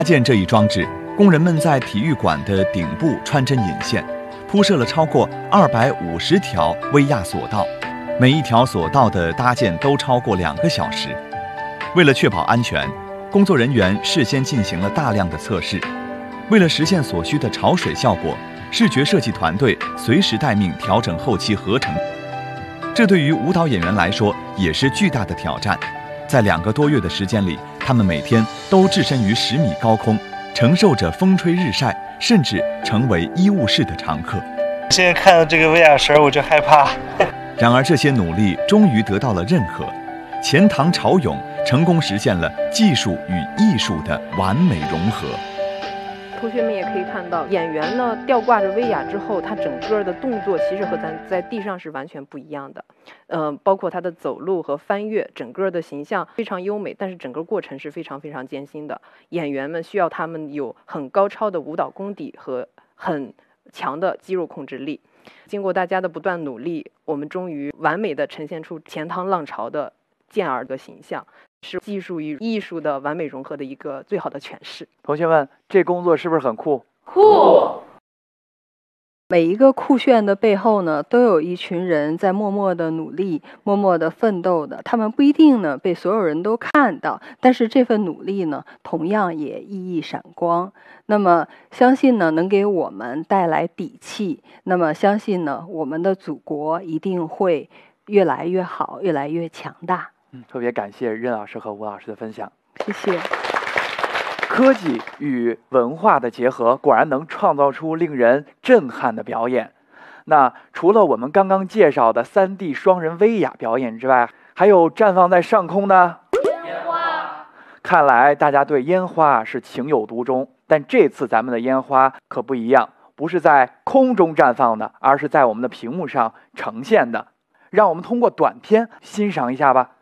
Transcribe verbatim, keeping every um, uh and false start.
搭建这一装置，工人们在体育馆的顶部穿针引线，铺设了超过二百五十条威亚索道，每一条索道的搭建都超过两个小时。为了确保安全，工作人员事先进行了大量的测试。为了实现所需的潮水效果，视觉设计团队随时待命调整后期合成。这对于舞蹈演员来说也是巨大的挑战。在两个多月的时间里，他们每天都置身于十米高空，承受着风吹日晒，甚至成为医务室的常客。 现在看到这个威亚绳我就害怕。 然而这些努力终于得到了认可，钱塘潮涌成功实现了技术与艺术的完美融合。 同学们也可以看到，演员呢吊挂着威亚之后，他整个的动作其实和咱在地上是完全不一样的。呃，包括他的走路和翻越，整个的形象非常优美，但是整个过程是非常非常艰辛的。演员们需要他们有很高超的舞蹈功底和很强的肌肉控制力。经过大家的不断努力，我们终于完美的呈现出钱塘浪潮的健儿的形象，是技术与艺术的完美融合的一个最好的诠释。 同学们，这工作是不是很酷？ 酷！ 每一个酷炫的背后呢，都有一群人在默默的努力，默默的奋斗的。他们不一定呢被所有人都看到，但是这份努力呢，同样也熠熠闪光。那么相信呢，能给我们带来底气。那么相信呢，我们的祖国一定会越来越好，越来越强大。 嗯，特别感谢任老师和吴老师的分享， 谢谢。 科技与文化的结合，果然能创造出令人震撼的表演。那除了我们刚刚介绍的 三 D 双人威亚表演之外，还有绽放在上空的烟花。看来大家对烟花是情有独钟，但这次咱们的烟花可不一样，不是在空中绽放的，而是在我们的屏幕上呈现的。让我们通过短片欣赏一下吧。